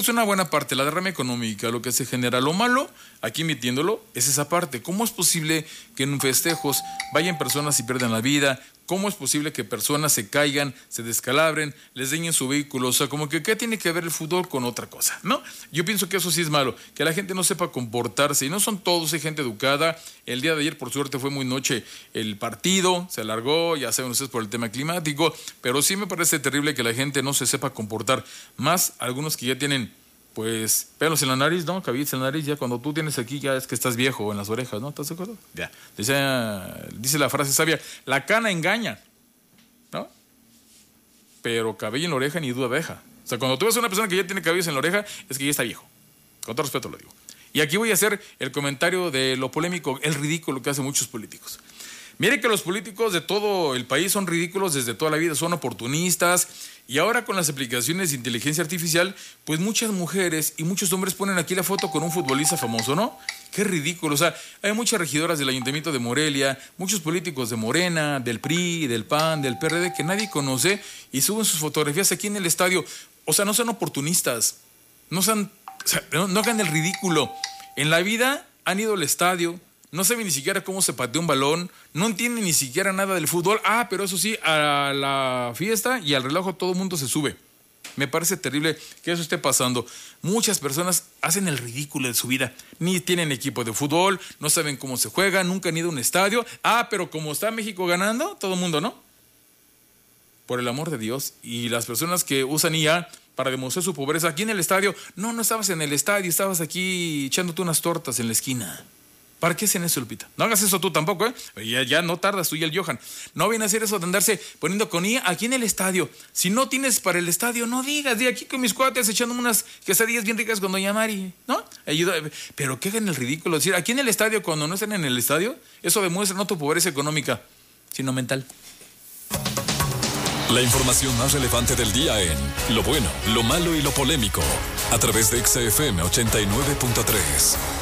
es una buena parte, la derrama económica, lo que se genera. Lo malo, aquí metiéndolo, es esa parte. ¿Cómo es posible que en festejos vayan personas y pierdan la vida? ¿Cómo es posible que personas se caigan, se descalabren, les dañen su vehículo? O sea, como que ¿qué tiene que ver el fútbol con otra cosa? ¿No? Yo pienso que eso sí es malo, que la gente no sepa comportarse. Y no son todos, hay gente educada. El día de ayer, por suerte, fue muy noche el partido, se alargó, ya saben ustedes, por el tema climático, pero sí me parece terrible que la gente no se sepa comportar. Más algunos que ya tienen, pues, pelos en la nariz, ¿no? Cabillos en la nariz, ya cuando tú tienes aquí ya es que estás viejo en las orejas, ¿no? ¿Estás de acuerdo? Ya. Dice la frase sabia, la cana engaña, ¿no? Pero cabello en la oreja ni duda deja. O sea, cuando tú ves a una persona que ya tiene cabellos en la oreja, es que ya está viejo. Con todo respeto lo digo. Y aquí voy a hacer el comentario de lo polémico, el ridículo que hacen muchos políticos. Miren que los políticos de todo el país son ridículos desde toda la vida, son oportunistas, y ahora con las aplicaciones de inteligencia artificial, pues muchas mujeres y muchos hombres ponen aquí la foto con un futbolista famoso, ¿no? Qué ridículo. O sea, hay muchas regidoras del Ayuntamiento de Morelia, muchos políticos de Morena, del PRI, del PAN, del PRD, que nadie conoce, y suben sus fotografías aquí en el estadio. O sea, no sean oportunistas, no hagan el ridículo. En la vida han ido al estadio, no saben ni siquiera cómo se patea un balón, no entienden ni siquiera nada del fútbol. Pero eso sí, a la fiesta y al relajo todo el mundo se sube. Me parece terrible que eso esté pasando. Muchas personas hacen el ridículo de su vida. Ni tienen equipo de fútbol, no saben cómo se juega, nunca han ido a un estadio. Pero como está México ganando, todo el mundo, ¿no? Por el amor de Dios. Y las personas que usan IA para demostrar su pobreza aquí en el estadio. No estabas en el estadio, estabas aquí echándote unas tortas en la esquina. ¿Para qué hacen eso, Lupita? No hagas eso tú tampoco, ¿eh? Ya no tardas tú y el Johan. No viene a hacer eso de andarse poniendo con IA aquí en el estadio. Si no tienes para el estadio, no digas. Di aquí con mis cuates echándome unas quesadillas bien ricas con doña Mari, ¿no? Ayuda. Pero que hagan el ridículo. Decir, aquí en el estadio, cuando no están en el estadio, eso demuestra no tu pobreza económica, sino mental. La información más relevante del día en Lo Bueno, Lo Malo y Lo Polémico, a través de XFM 89.3.